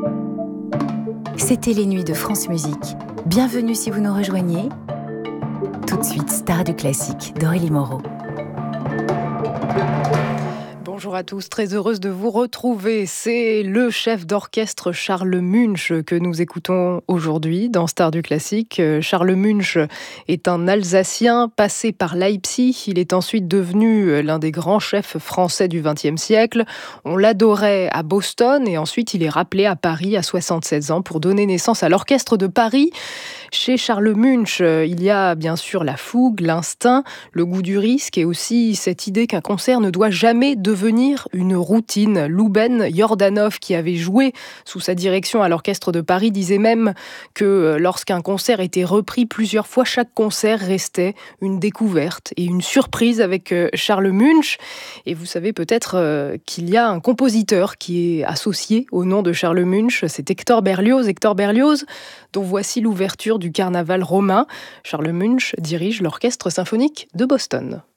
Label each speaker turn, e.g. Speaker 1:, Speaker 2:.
Speaker 1: C'était les nuits de France Musique. Bienvenue si vous nous rejoignez. Tout de suite, Star du classique d'Aurélie Moreau.
Speaker 2: Bonjour à tous, très heureuse de vous retrouver. C'est le chef d'orchestre Charles Munch que nous écoutons aujourd'hui dans Star du classique. Charles Munch est un Alsacien passé par Leipzig. Il est ensuite devenu l'un des grands chefs français du XXe siècle. On l'adorait à Boston et ensuite il est rappelé à Paris à 76 ans pour donner naissance à l'Orchestre de Paris. Chez Charles Munch, il y a bien sûr la fougue, l'instinct, le goût du risque et aussi cette idée qu'un concert ne doit jamais devenir une routine. Louben Jordanov, qui avait joué sous sa direction à l'Orchestre de Paris, disait même que lorsqu'un concert était repris plusieurs fois, chaque concert restait une découverte et une surprise avec Charles Munch. Et vous savez peut-être qu'il y a un compositeur qui est associé au nom de Charles Munch, c'est Hector Berlioz. Hector Berlioz, dont voici l'ouverture du carnaval romain. Charles Munch dirige l'Orchestre symphonique de Boston.